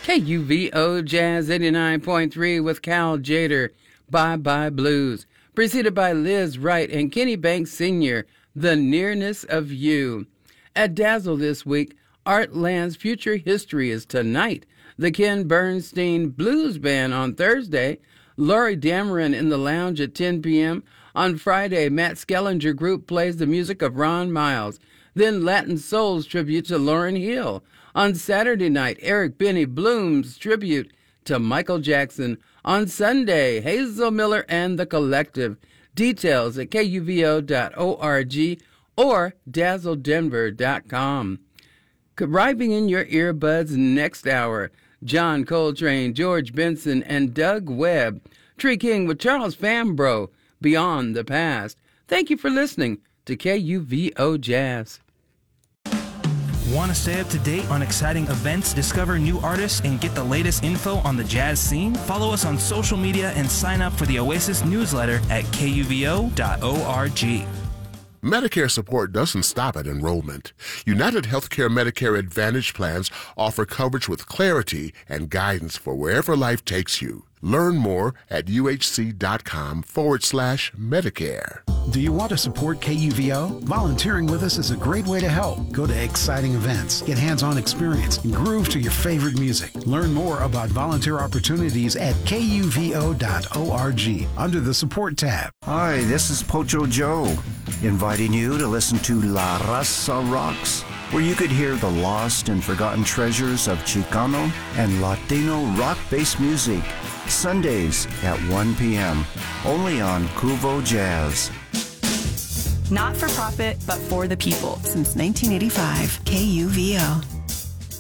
KUVO Jazz 89.3 with Cal Jader, Bye Bye Blues. Preceded by Liz Wright and Kenny Banks Sr., The Nearness of You. At Dazzle this week, Artland's Future History is tonight. The Ken Bernstein Blues Band on Thursday. Laurie Dameron in the Lounge at 10 p.m. On Friday, Matt Skellinger Group plays the music of Ron Miles. Then Latin Soul's tribute to Lauryn Hill. On Saturday night, Eric Benny Bloom's tribute to Michael Jackson. On Sunday, Hazel Miller and The Collective. Details at kuvo.org or dazzledenver.com. Arriving in your earbuds next hour, John Coltrane, George Benson, and Doug Webb. Tree King with Charles Fambro, Beyond the Past. Thank you for listening to KUVO Jazz. Want to stay up to date on exciting events, discover new artists, and get the latest info on the jazz scene? Follow us on social media and sign up for the Oasis newsletter at kuvo.org. Medicare support doesn't stop at enrollment. United Healthcare Medicare Advantage plans offer coverage with clarity and guidance for wherever life takes you. Learn more at uhc.com/Medicare. Do you want to support KUVO? Volunteering with us is a great way to help. Go to exciting events, get hands-on experience, and groove to your favorite music. Learn more about volunteer opportunities at kuvo.org under the Support tab. Hi, this is Pocho Joe, inviting you to listen to La Raza Rocks, where you could hear the lost and forgotten treasures of Chicano and Latino rock-based music. Sundays at 1 p.m. only on Kuvo Jazz. Not for profit, but for the people. Since 1985, KUVO.